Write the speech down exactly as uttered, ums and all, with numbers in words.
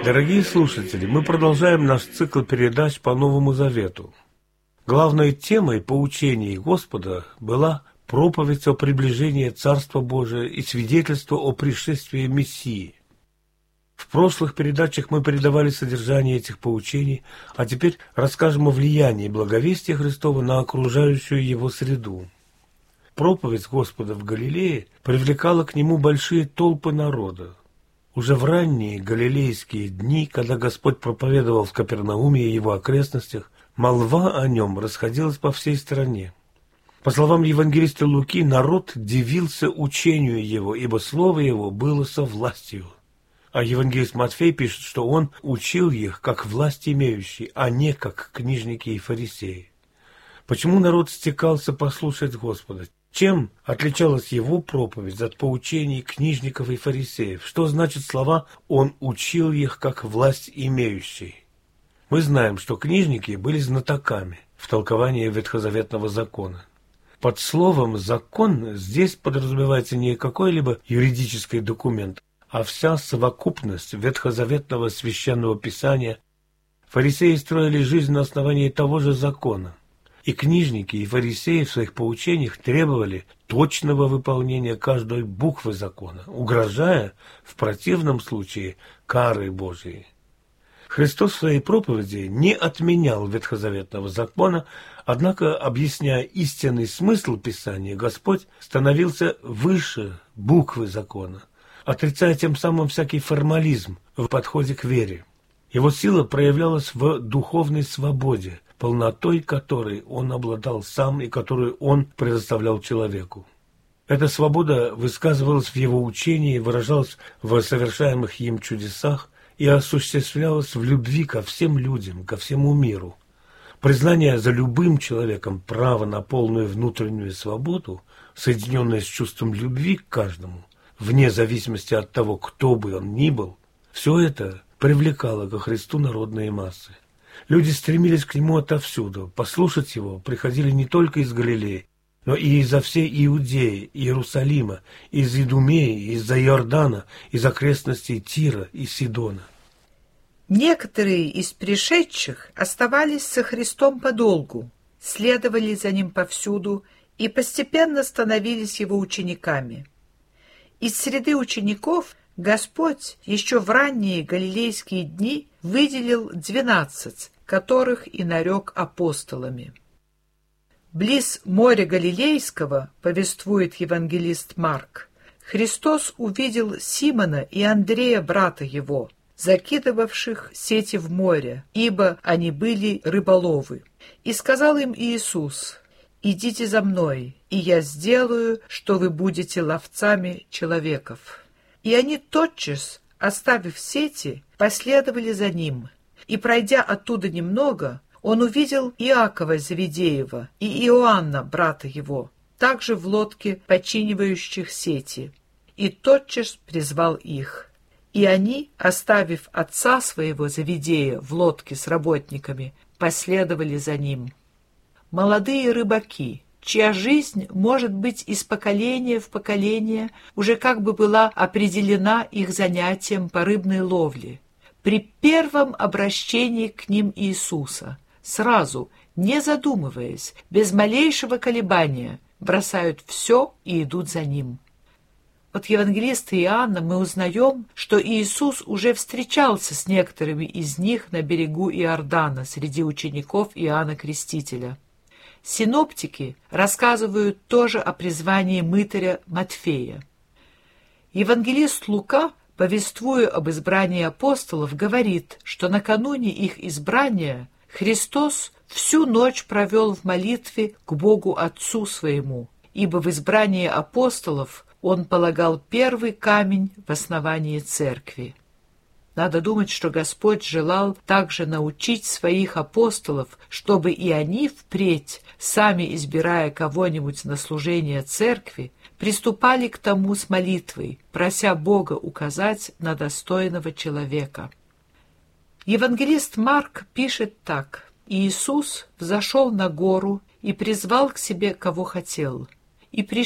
Дорогие слушатели, мы продолжаем наш цикл передач по Новому Завету. Главной темой поучений Господа была проповедь о приближении Царства Божия и свидетельство о пришествии Мессии. В прошлых передачах мы передавали содержание этих поучений, а теперь расскажем о влиянии благовестия Христова на окружающую его среду. Проповедь Господа в Галилее привлекала к нему большие толпы народа. Уже в ранние галилейские дни, когда Господь проповедовал в Капернауме и его окрестностях, молва о нем расходилась по всей стране. По словам евангелиста Луки, народ дивился учению его, ибо слово его было со властью. А евангелист Матфей пишет, что он учил их как власть имеющий, а не как книжники и фарисеи. Почему народ стекался послушать Господа? Чем отличалась его проповедь от поучений книжников и фарисеев? Что значит слова «он учил их как власть имеющий»? Мы знаем, что книжники были знатоками в толковании ветхозаветного закона. Под словом «закон» здесь подразумевается не какой-либо юридический документ, а вся совокупность ветхозаветного священного писания. Фарисеи строили жизнь на основании того же закона. И книжники, и фарисеи в своих поучениях требовали точного выполнения каждой буквы закона, угрожая в противном случае карой Божией. Христос в своей проповеди не отменял ветхозаветного закона, однако, объясняя истинный смысл Писания, Господь становился выше буквы закона, отрицая тем самым всякий формализм в подходе к вере. Его сила проявлялась в духовной свободе, полнотой которой он обладал сам и которую он предоставлял человеку. Эта свобода высказывалась в его учении, выражалась в совершаемых им чудесах и осуществлялась в любви ко всем людям, ко всему миру. Признание за любым человеком права на полную внутреннюю свободу, соединенное с чувством любви к каждому, вне зависимости от того, кто бы он ни был, все это привлекало ко Христу народные массы. Люди стремились к нему отовсюду, послушать его приходили не только из Галилеи, но и изо всей Иудеи, Иерусалима, из Идумеи, из-за Иордана, из окрестностей Тира и Сидона. Некоторые из пришедших оставались со Христом подолгу, следовали за ним повсюду и постепенно становились его учениками. Из среды учеников Господь еще в ранние галилейские дни выделил двенадцать, которых и нарек апостолами. Близ моря Галилейского, повествует евангелист Марк, Христос увидел Симона и Андрея, брата его, закидывавших сети в море, ибо они были рыболовы. И сказал им Иисус: «Идите за мной, и я сделаю, что вы будете ловцами человеков». И они тотчас, оставив сети, последовали за ним. И, пройдя оттуда немного, он увидел Иакова Зеведеева и Иоанна, брата его, также в лодке, починивающих сети, и тотчас призвал их. И они, оставив отца своего Зеведея в лодке с работниками, последовали за ним. Молодые рыбаки, чья жизнь, может быть, из поколения в поколение уже как бы была определена их занятием по рыбной ловле, при первом обращении к ним Иисуса, сразу, не задумываясь, без малейшего колебания, бросают все и идут за ним. От евангелиста Иоанна мы узнаем, что Иисус уже встречался с некоторыми из них на берегу Иордана среди учеников Иоанна Крестителя. Синоптики рассказывают тоже о призвании мытаря Матфея. Евангелист Лука, повествуя об избрании апостолов, говорит, что накануне их избрания Христос всю ночь провел в молитве к Богу Отцу своему, ибо в избрании апостолов он полагал первый камень в основании церкви. Надо думать, что Господь желал также научить своих апостолов, чтобы и они впредь, сами избирая кого-нибудь на служение церкви, приступали к тому с молитвой, прося Бога указать на достойного человека. Евангелист Марк пишет так: «Иисус взошел на гору и призвал к себе, кого хотел, и пришли